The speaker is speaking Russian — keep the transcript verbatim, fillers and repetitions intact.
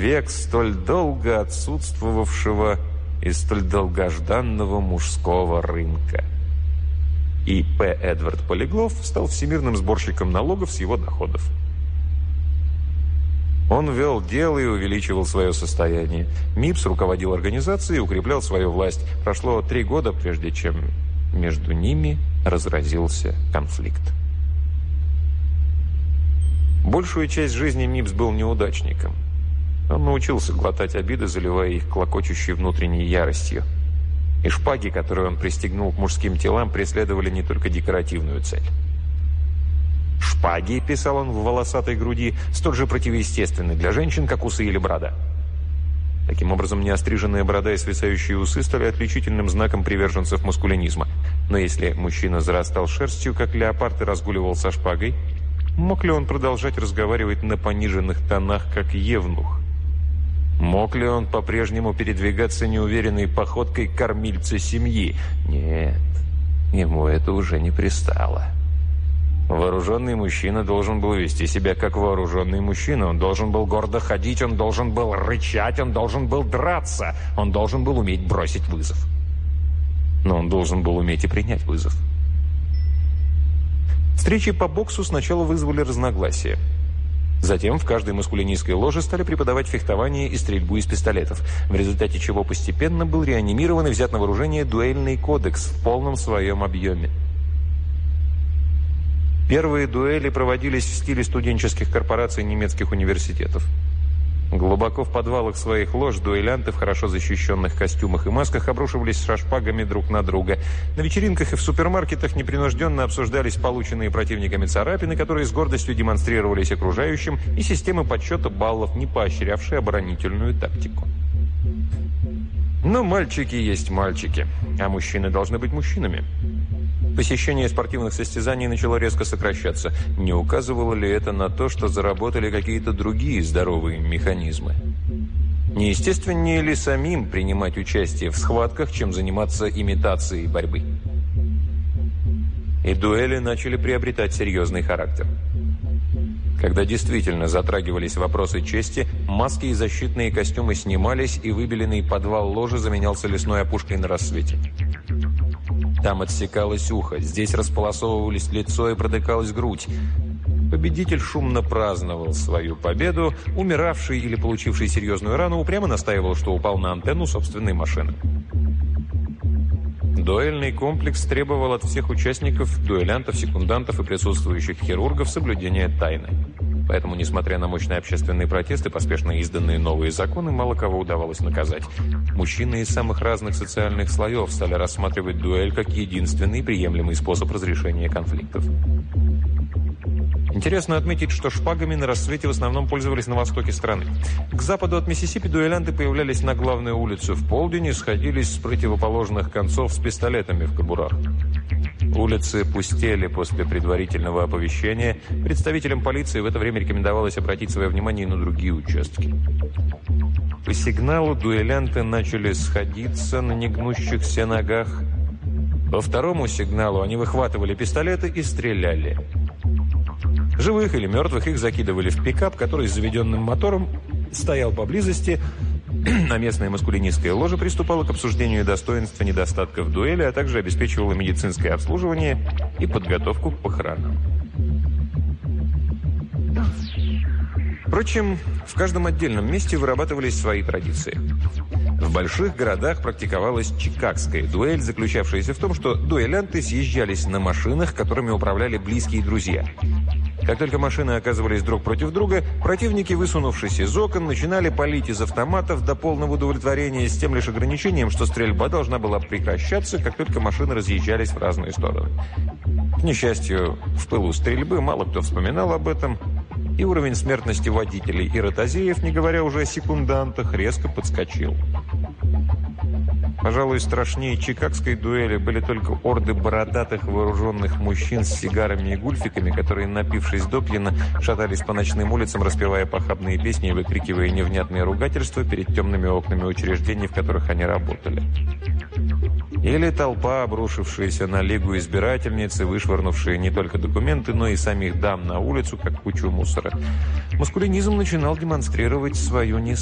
век столь долго отсутствовавшего и столь долгожданного мужского рынка. И П. Эдвард Полиглов стал всемирным сборщиком налогов с его доходов. Он вел дело и увеличивал свое состояние. МИПС руководил организацией и укреплял свою власть. Прошло три года, прежде чем между ними разразился конфликт. Большую часть жизни МИПС был неудачником. Он научился глотать обиды, заливая их клокочущей внутренней яростью. И шпаги, которые он пристегнул к мужским телам, преследовали не только декоративную цель. «Шпаги», — писал он в волосатой груди, — «столь же противоестественны для женщин, как усы или борода». Таким образом, неостриженная борода и свисающие усы стали отличительным знаком приверженцев маскулинизма. Но если мужчина зарастал шерстью, как леопард, и разгуливал со шпагой, мог ли он продолжать разговаривать на пониженных тонах, как евнух? Мог ли он по-прежнему передвигаться неуверенной походкой кормильца семьи? Нет, ему это уже не пристало. Вооруженный мужчина должен был вести себя как вооруженный мужчина. Он должен был гордо ходить, он должен был рычать, он должен был драться, он должен был уметь бросить вызов. Но он должен был уметь и принять вызов. Встречи по боксу сначала вызвали разногласия. Затем в каждой маскулинистской ложе стали преподавать фехтование и стрельбу из пистолетов, в результате чего постепенно был реанимирован и взят на вооружение дуэльный кодекс в полном своем объеме. Первые дуэли проводились в стиле студенческих корпораций немецких университетов. Глубоко в подвалах своих лож дуэлянты в хорошо защищенных костюмах и масках обрушивались со шпагами друг на друга. На вечеринках и в супермаркетах непринужденно обсуждались полученные противниками царапины, которые с гордостью демонстрировались окружающим, и системы подсчета баллов, не поощрявшие оборонительную тактику. Но мальчики есть мальчики, а мужчины должны быть мужчинами. Посещение спортивных состязаний начало резко сокращаться. Не указывало ли это на то, что заработали какие-то другие здоровые механизмы? Не естественнее ли самим принимать участие в схватках, чем заниматься имитацией борьбы? И дуэли начали приобретать серьезный характер. Когда действительно затрагивались вопросы чести, маски и защитные костюмы снимались, и выбеленный подвал ложи заменялся лесной опушкой на рассвете. Там отсекалось ухо, здесь располосовывались лицо и продыкалась грудь. Победитель шумно праздновал свою победу, умиравший или получивший серьезную рану упрямо настаивал, что упал на антенну собственной машины. Дуэльный комплекс требовал от всех участников, дуэлянтов, секундантов и присутствующих хирургов соблюдения тайны. Поэтому, несмотря на мощные общественные протесты, поспешно изданные новые законы, мало кого удавалось наказать. Мужчины из самых разных социальных слоев стали рассматривать дуэль как единственный приемлемый способ разрешения конфликтов. Интересно отметить, что шпагами на рассвете в основном пользовались на востоке страны. К западу от Миссисипи дуэлянты появлялись на главной улице в полдень и сходились с противоположных концов с пистолетами в кобурах. Улицы пустели после предварительного оповещения. Представителям полиции в это время рекомендовалось обратить свое внимание на другие участки. По сигналу дуэлянты начали сходиться на негнущихся ногах. По второму сигналу они выхватывали пистолеты и стреляли. Живых или мертвых их закидывали в пикап, который с заведенным мотором стоял поблизости, а местная маскулинистская ложа приступала к обсуждению достоинств и недостатков дуэли, а также обеспечивала медицинское обслуживание и подготовку к похоронам. Впрочем, в каждом отдельном месте вырабатывались свои традиции. В больших городах практиковалась чикагская дуэль, заключавшаяся в том, что дуэлянты съезжались на машинах, которыми управляли близкие друзья. Как только машины оказывались друг против друга, противники, высунувшись из окон, начинали палить из автоматов до полного удовлетворения, с тем лишь ограничением, что стрельба должна была прекращаться, как только машины разъезжались в разные стороны. К несчастью, в пылу стрельбы мало кто вспоминал об этом, и уровень смертности водителей и ротозеев, не говоря уже о секундантах, резко подскочил. Пожалуй, страшнее чикагской дуэли были только орды бородатых вооруженных мужчин с сигарами и гульфиками, которые, напившись допьяна, шатались по ночным улицам, распевая похабные песни и выкрикивая невнятные ругательства перед темными окнами учреждений, в которых они работали. Или толпа, обрушившаяся на лигу избирательниц и вышвырнувшая не только документы, но и самих дам на улицу, как кучу мусора. Маскулинизм начинал демонстрировать свою несостоятельность.